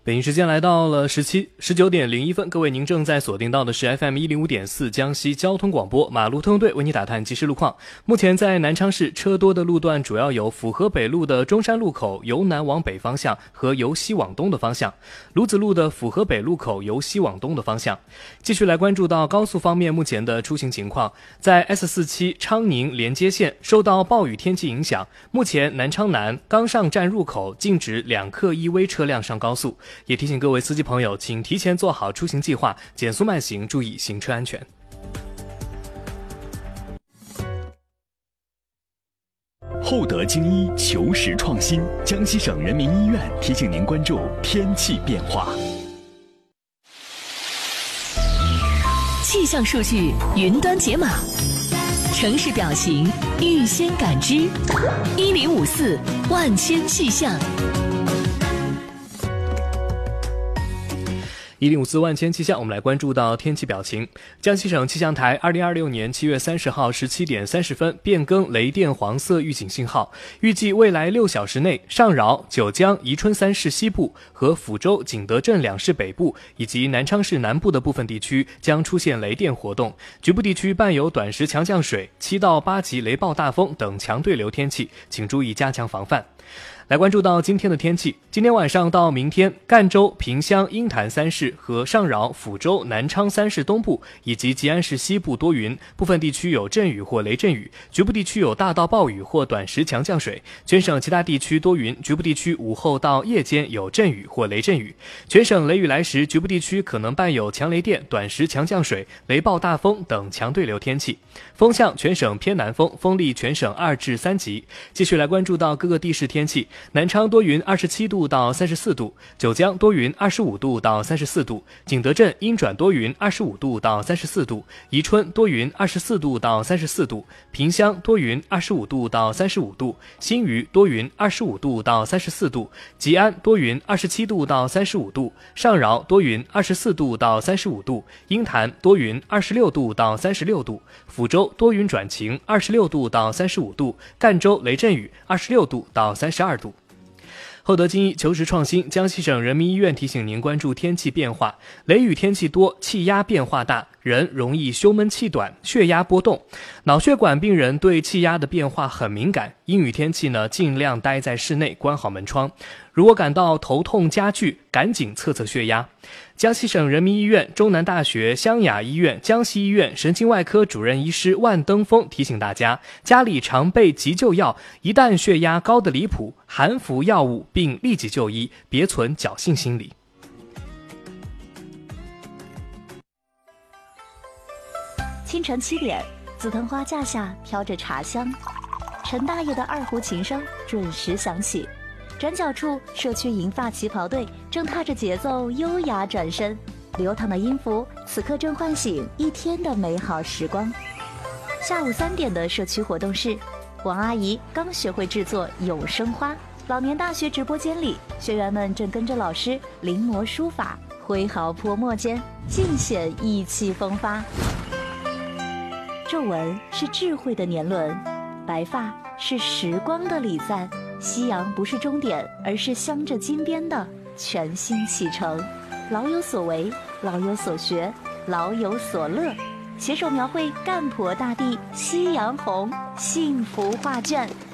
北京时间来到了19:01，各位您正在锁定到的是 FM105.4 江西交通广播马路特工队为你打探即时路况。目前在南昌市车多的路段主要有府河北路的中山路口由南往北方向和由西往东的方向，卢子路的府河北路口由西往东的方向。继续来关注到高速方面目前的出行情况，在 S47 昌宁连接线受到暴雨天气影响，目前南昌南刚上站入口禁止2客1危车辆上高速，也提醒各位司机朋友，请提前做好出行计划，减速慢行，注意行车安全。 厚德精医求实创新，江西省人民医院提醒您关注天气变化。 气象数据云端解码，城市表情预先感知，1054万千气象。 1054万千气象，我们来关注到天气表情。江西省气象台2026年7月30号17点30分变更雷电黄色预警信号，预计未来6小时内，上饶、九江、宜春3市西部和抚州、景德镇2市北部以及南昌市南部的部分地区将出现雷电活动，局部地区伴有短时强降水、7到8级雷暴大风等强对流天气，请注意加强防范。来关注到今天的天气，今天晚上到明天，赣州、萍乡、鹰潭3市和上饶、抚州、南昌3市东部以及吉安市西部多云，部分地区有阵雨或雷阵雨，局部地区有大到暴雨或短时强降水。全省其他地区多云，局部地区午后到夜间有阵雨或雷阵雨。全省雷雨来时，局部地区可能伴有强雷电、短时强降水、雷暴大风等强对流天气。风向全省偏南风，风力全省2至3级。继续来关注到各个地市天气。南昌多云27度到34度，九江多云25度到34度，景德镇阴转多云25度到34度，宜春多云24度到34度，萍乡多云25度到35度，新余多云25度到34度，吉安多云27度到35度，上饶多云24度到35度，鹰潭多云26度到36度，抚州多云转晴26度到35度，赣州雷阵雨26度到32度。厚德精医求实创新，江西省人民医院提醒您关注天气变化，雷雨天气多，气压变化大，人容易胸闷气短，血压波动。脑血管病人对气压的变化很敏感，阴雨天气呢，尽量待在室内，关好门窗。如果感到头痛加剧，赶紧测测血压。江西省人民医院、中南大学湘雅医院、江西医院神经外科主任医师万登峰提醒大家，家里常备急救药，一旦血压高得离谱，含服药物并立即就医，别存侥幸心理。 清晨7点，紫藤花架下飘着茶香，陈大爷的二胡琴声准时响起。转角处，社区银发旗袍队正踏着节奏优雅转身，流淌的音符此刻正唤醒一天的美好时光。下午3点的社区活动室，王阿姨刚学会制作永生花。老年大学直播间里，学员们正跟着老师临摹书法，挥毫泼墨间尽显意气风发。皱纹是智慧的年轮，白发是时光的礼赞。夕阳不是终点，而是镶着金边的全新启程。老有所为，老有所学，老有所乐，携手描绘赣婆大地夕阳红幸福画卷。